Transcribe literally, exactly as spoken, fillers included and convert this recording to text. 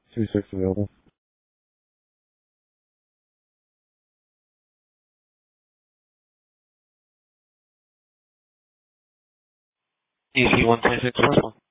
two six available. D C one twenty-six plus one.